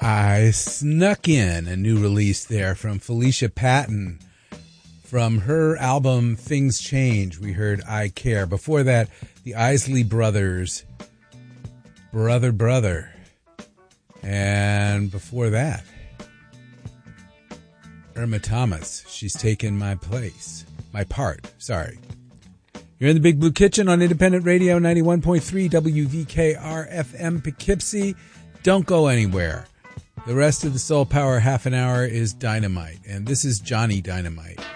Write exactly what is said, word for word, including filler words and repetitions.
I snuck in a new release there from Felicia Patton. From her album Things Change, we heard I Care. Before that, the Isley Brothers, Brother Brother. And before that, Irma Thomas, She's Taken My Place. My part, sorry. You're in the Big Blue Kitchen on Independent Radio ninety-one point three W V K R F M Poughkeepsie. Don't go anywhere. The rest of the Soul Power half an hour is Dynamite, and this is Johnny Dynamite.